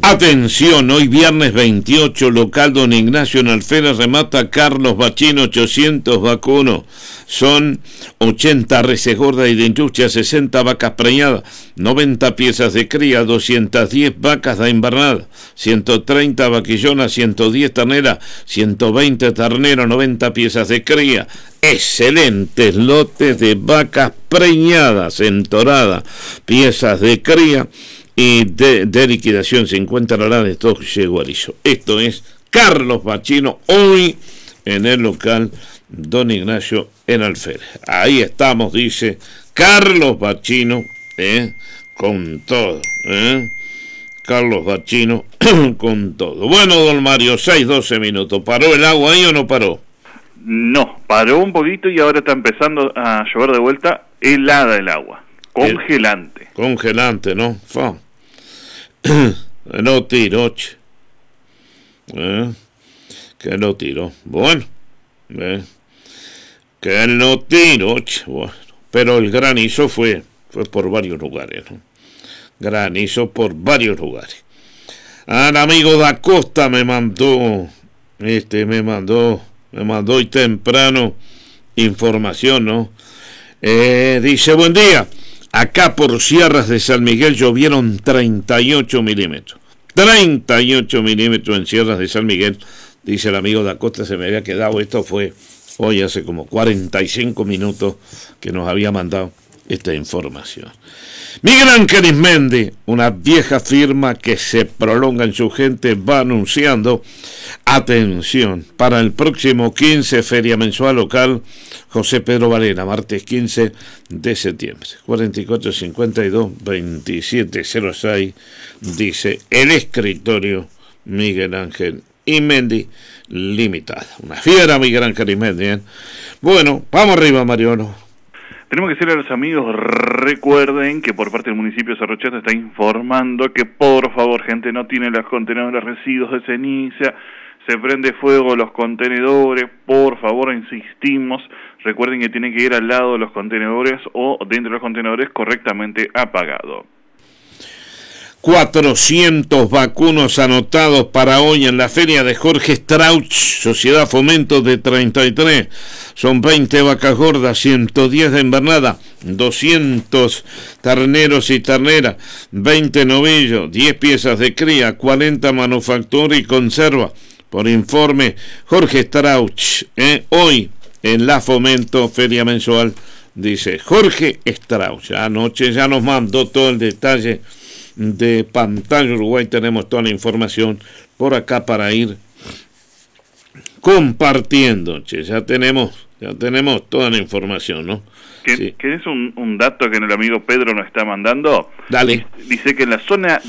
Atención, hoy viernes 28, local Don Ignacio en Alférez, remata Carlos Bachino, 800 vacunos. Son 80 reses gordas y de industria, 60 vacas preñadas, 90 piezas de cría, 210 vacas de invernada, 130 vaquillonas, 110 terneras, 120 terneros, 90 piezas de cría. Excelentes lotes de vacas preñadas, entoradas, piezas de cría y de liquidación, 50 dólares, todo llegó al ISO. Esto es Carlos Bachino, hoy en el local Don Ignacio en Alférez. Ahí estamos, dice Carlos Bachino, con todo, Carlos Bachino con todo. Bueno, don Mario, 6:12 minutos. ¿Paró el agua ahí o no paró? No, paró un poquito y ahora está empezando a llover de vuelta, helada el agua, congelante. Congelante, ¿no? No tiró, que no tiró. Bueno, que no tiró, bueno. Pero el granizo fue por varios lugares, ¿no? Granizo por varios lugares. El amigo da Costa me mandó hoy temprano información, ¿no? Dice, buen día. Acá por Sierras de San Miguel llovieron 38 milímetros. 38 milímetros en Sierras de San Miguel. Dice el amigo da Costa, se me había quedado. Esto fue hoy hace como 45 minutos que nos había mandado esta información. Miguel Ángel Ismendi, una vieja firma que se prolonga en su gente, va anunciando, atención, para el próximo 15, feria mensual local, José Pedro Varela, martes 15 de septiembre, 4452-2706, dice el escritorio Miguel Ángel Ismendi Limitada. Una fiera Miguel Ángel Ismendi, ¿eh? Bueno, vamos arriba, Mariano. Tenemos que decirle a los amigos, recuerden que por parte del municipio de Cerro Chato está informando que por favor, gente, no tiene los contenedores residuos de ceniza, se prende fuego los contenedores, por favor, insistimos, recuerden que tienen que ir al lado de los contenedores o dentro de los contenedores correctamente apagado. 400 vacunos anotados para hoy en la feria de Jorge Strauch, Sociedad Fomento de 33. Son 20 vacas gordas, 110 de invernada, 200 terneros y terneras, 20 novillos, 10 piezas de cría, 40 manufactura y conserva. Por informe, Jorge Strauch, hoy en la Fomento, feria mensual, dice Jorge Strauch. Anoche ya nos mandó todo el detalle de Pantalla Uruguay, tenemos toda la información por acá para ir compartiendo, ya tenemos toda la información, ¿no? ¿Querés un dato que el amigo Pedro nos está mandando? Dale. Dice que en la zona